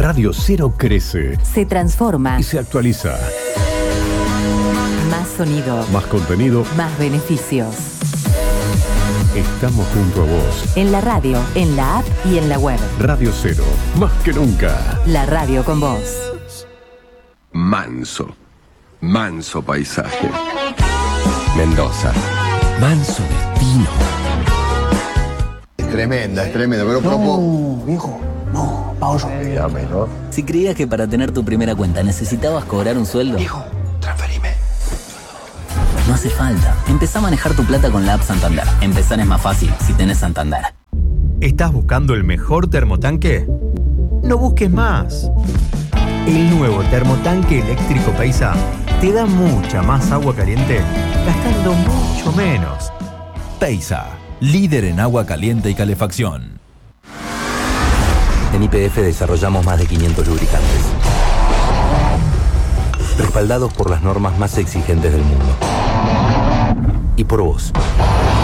Radio Cero crece, se transforma y se actualiza. Más sonido, Más contenido, más beneficios. Estamos junto a vos. En la radio, en la app y en la web. Radio Cero, más que nunca. La radio con vos. Manso. Manso paisaje. Mendoza. Manso destino. Es tremenda, pero No, viejo, no, pausa. ¿no? Si creías que para tener tu primera cuenta necesitabas cobrar un sueldo, Viejo, transferime. no hace falta. Empezá a manejar tu plata con la app Santander. Empezar es más fácil si tenés Santander. ¿Estás buscando el mejor termotanque? No busques más. El nuevo termotanque eléctrico Paisa te da mucha más agua caliente gastando mucho menos. Paisa, líder en agua caliente y calefacción. En YPF desarrollamos más de 500 lubricantes, respaldados por las normas más exigentes del mundo. Y por vos.